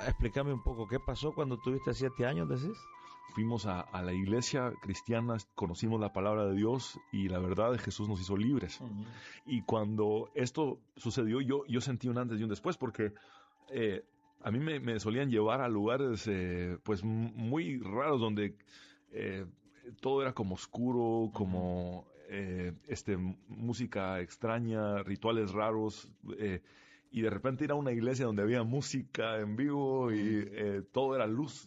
explícame un poco, ¿qué pasó cuando tuviste 7 años, decís? Fuimos a la iglesia cristiana, conocimos la palabra de Dios y la verdad de Jesús nos hizo libres. Uh-huh. Y cuando esto sucedió, yo sentí un antes y un después, porque a mí me solían llevar a lugares pues muy raros donde todo era como oscuro, como música extraña, rituales raros, y de repente ir a una iglesia donde había música en vivo y todo era luz.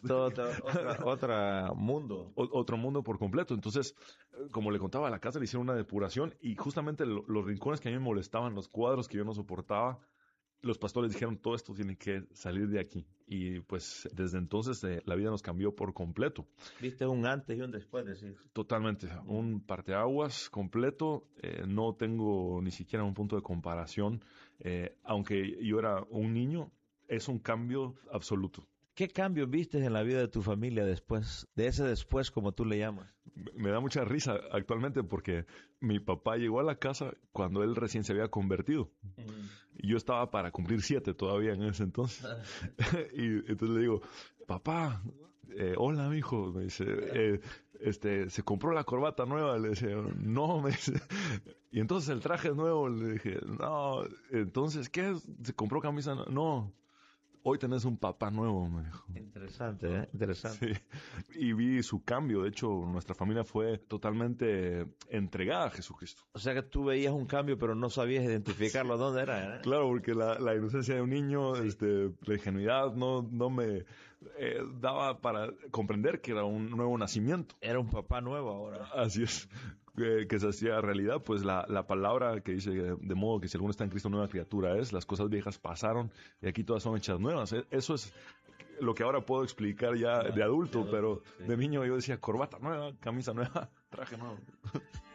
Otro mundo. Otro mundo por completo. Entonces, como le contaba, a la casa le hicieron una depuración y justamente los rincones que a mí me molestaban, los cuadros que yo no soportaba, los pastores dijeron, todo esto tiene que salir de aquí. Y pues desde entonces la vida nos cambió por completo. ¿Viste un antes y un después, decís? Totalmente. Un parteaguas completo. No tengo ni siquiera un punto de comparación. Aunque yo era un niño, es un cambio absoluto. ¿Qué cambios viste en la vida de tu familia después, de ese después como tú le llamas? Me da mucha risa actualmente porque mi papá llegó a la casa cuando él recién se había convertido. Y yo estaba para cumplir 7 todavía en ese entonces. Y entonces le digo, papá, hola mijo, me dice, se compró la corbata nueva, le decía, no, me dice, y entonces el traje es nuevo, le dije, no, entonces, ¿qué? ¿Se compró camisa? No. Hoy tenés un papá nuevo, me dijo. Interesante, Interesante. Sí. Y vi su cambio. De hecho, nuestra familia fue totalmente entregada a Jesucristo. O sea que tú veías un cambio, pero no sabías identificarlo. ¿Dónde era? Claro, porque la inocencia de un niño, la ingenuidad no me daba para comprender que era un nuevo nacimiento. Era un papá nuevo ahora. Así es. Que se hacía realidad, pues la palabra que dice, de modo que si alguno está en Cristo, nueva criatura es, las cosas viejas pasaron y aquí todas son hechas nuevas. Eso es lo que ahora puedo explicar ya de adulto, pero de niño yo decía corbata nueva, camisa nueva, traje nuevo.